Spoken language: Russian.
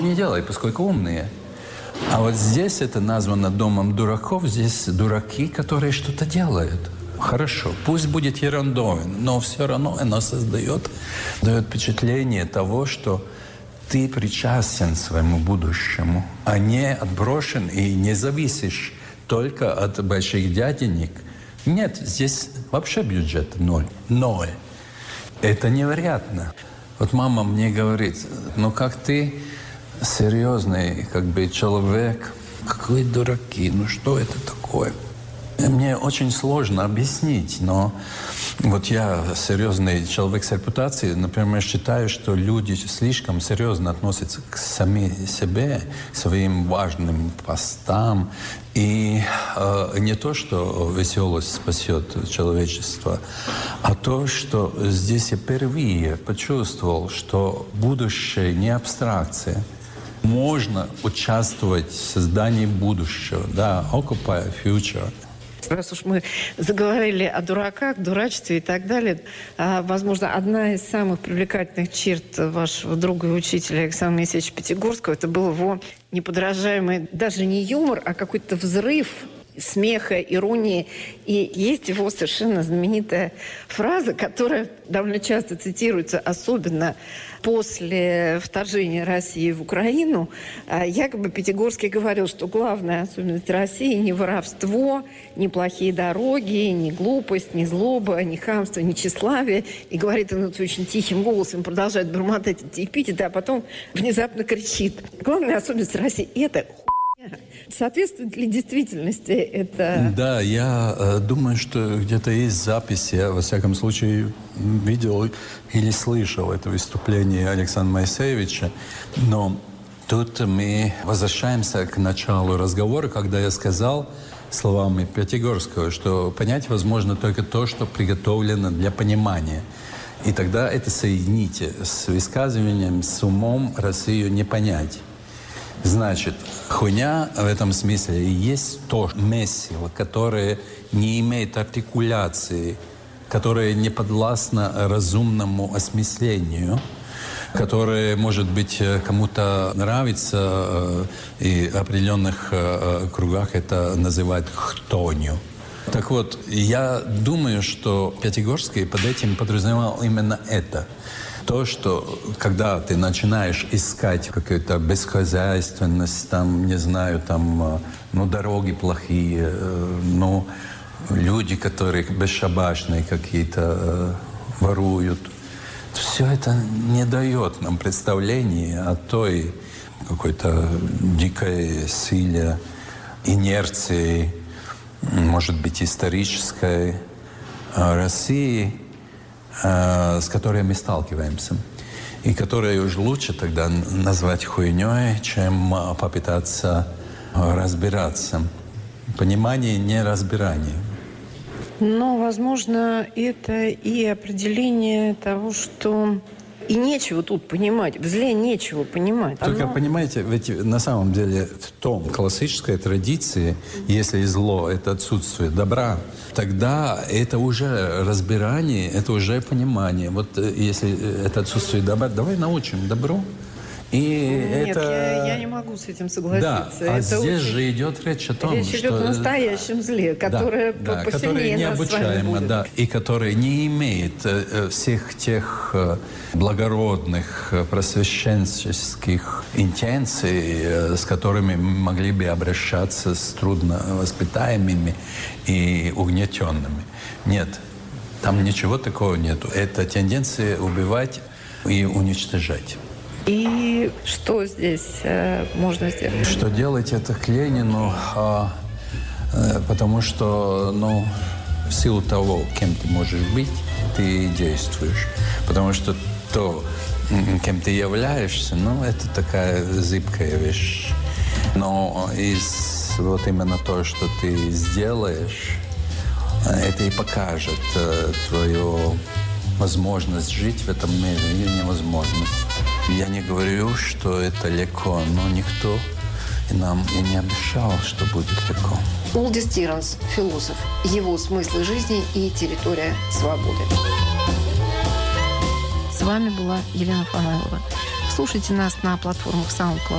не делай, поскольку умные. А вот здесь это названо домом дураков. Здесь дураки, которые что-то делают. Хорошо, пусть будет ерундой, но все равно оно дает впечатление того, что ты причастен своему будущему, а не отброшен и не зависишь только от больших дяденек. Нет, здесь вообще бюджет ноль. Ноль. Это невероятно. Вот мама мне говорит, ну как ты серьезный человек, какие дураки, ну что это такое? Мне очень сложно объяснить, но вот я серьезный человек с репутацией, например, считаю, что люди слишком серьезно относятся к самим себе, к своим важным постам. И не то, что веселость спасет человечество, а то, что здесь я впервые почувствовал, что будущее не абстракция. Можно участвовать в создании будущего, да, occupy future. Раз уж мы заговорили о дураках, дурачестве и так далее, возможно, одна из самых привлекательных черт вашего друга и учителя Александра Моисеевича Пятигорского — это был его неподражаемый, даже не юмор, а какой-то взрыв смеха, иронии. И есть его совершенно знаменитая фраза, которая довольно часто цитируется, особенно после вторжения России в Украину. Якобы Пятигорский говорил, что главная особенность России не воровство, не плохие дороги, не глупость, не злоба, не хамство, не тщеславие. И говорит он очень тихим голосом, продолжает бормотать эти эпитеты, а потом внезапно кричит. Главная особенность России – это соответствует ли действительности это? Да, я думаю, что где-то есть запись. Я, во всяком случае, видел или слышал это выступление Александра Моисеевича. Но тут мы возвращаемся к началу разговора, когда я сказал словами Пятигорского, что понять возможно только то, что приготовлено для понимания. И тогда это соедините с высказыванием, с умом Россию не понять. Значит, хуйня в этом смысле и есть то месиво, которое не имеет артикуляции, которое не подвластно разумному осмыслению, которое, может быть, кому-то нравится, и в определенных кругах это называют хтонью. Так вот, я думаю, что Пятигорский под этим подразумевал именно это. То, что когда ты начинаешь искать какую-то бесхозяйственность, там, не знаю, там, дороги плохие, люди, которые бесшабашные какие-то, воруют, все это не дает нам представления о той какой-то дикой силе, инерции, может быть, исторической России, с которой мы сталкиваемся, и которые уж лучше тогда назвать хуйней, чем попытаться разбираться. Понимание, не разбирание. Но, возможно, это и определение того, что и нечего тут понимать. В зле нечего понимать. Только, понимаете, ведь на самом деле в том классической традиции, если зло — это отсутствие добра, тогда это уже разбирание, это уже понимание. Вот если это отсутствие добра, давай научим добру. И нет, это... я не могу с этим согласиться. Да, это здесь же идет речь о том, речь что... Речь идет о настоящем зле, которое которое необучаемо, да, и которое не имеет всех тех благородных просвещенческих интенций, с которыми мы могли бы обращаться с трудновоспитаемыми и угнетенными. Нет, там ничего такого нету. Это тенденция убивать и уничтожать. И что здесь можно сделать? Что делать это к Ленину, потому что, в силу того, кем ты можешь быть, ты действуешь. Потому что то, кем ты являешься, это такая зыбкая вещь. Но вот именно то, что ты сделаешь, это и покажет твою возможность жить в этом мире или невозможность. Я не говорю, что это легко, но никто нам и не обещал, что будет легко. Улдис Тиранс, философ. Его смыслы жизни и территория свободы. С вами была Елена Фанайлова. Слушайте нас на платформах SoundCloud,